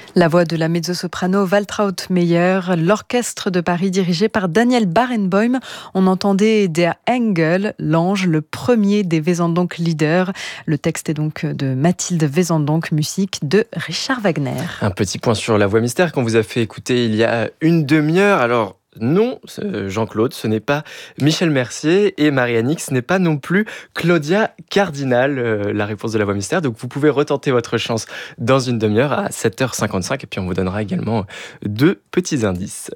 La voix de la mezzo-soprano Waltraud Meyer, l'orchestre de Paris dirigé par Daniel Barenboim. On entendait Der Engel, l'ange, le premier des Wesendonck Lieder. Le texte est donc de Mathilde Wesendonck, musique de Richard Wagner. Un petit point sur la voix mystère qu'on vous a fait écouter il y a une demi-heure. Alors, non, Jean-Claude, ce n'est pas Michel Mercier et Marianne, ce n'est pas non plus Claudia Cardinal, la réponse de la voix mystère. Donc vous pouvez retenter votre chance dans une demi-heure à 7h55 et puis on vous donnera également 2 petits indices.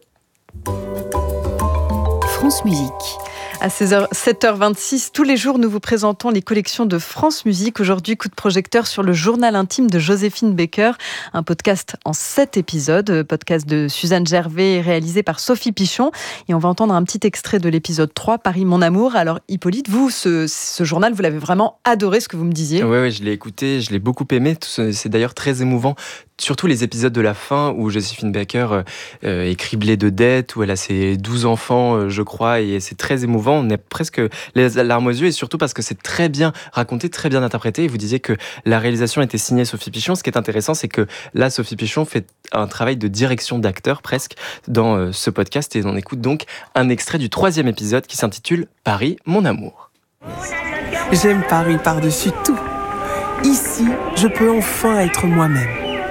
France Musique. À 7h26, tous les jours, nous vous présentons les collections de France Musique. Aujourd'hui, coup de projecteur sur le journal intime de Joséphine Baker, un podcast en 7 épisodes, podcast de Suzanne Gervais réalisé par Sophie Pichon. Et on va entendre un petit extrait de l'épisode 3, Paris, mon amour. Alors Hippolyte, vous, ce journal, vous l'avez vraiment adoré, ce que vous me disiez. Oui, je l'ai écouté, je l'ai beaucoup aimé. C'est d'ailleurs très émouvant. Surtout les épisodes de la fin où Joséphine Baker est criblée de dettes, où elle a ses 12 enfants, je crois, et c'est très émouvant. On a presque les larmes aux yeux, et surtout parce que c'est très bien raconté, très bien interprété. Et vous disiez que la réalisation était signée Sophie Pichon. Ce qui est intéressant, c'est que là, Sophie Pichon fait un travail de direction d'acteur presque dans ce podcast. Et on écoute donc un extrait du 3e épisode qui s'intitule « Paris, mon amour ». J'aime Paris par-dessus tout. Ici, je peux enfin être moi-même.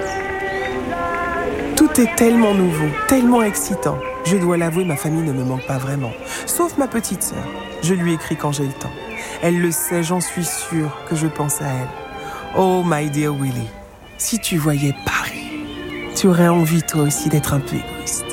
Tout est tellement nouveau, tellement excitant. Je dois l'avouer, ma famille ne me manque pas vraiment. Sauf ma petite sœur. Je lui écris quand j'ai le temps. Elle le sait, j'en suis sûre que je pense à elle. Oh, my dear Willy, si tu voyais Paris, tu aurais envie toi aussi d'être un peu égoïste.